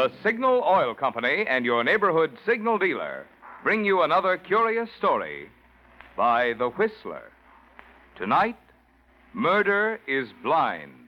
The Signal Oil Company and your neighborhood signal dealer bring you another curious story by The Whistler. Tonight, Murder is Blind.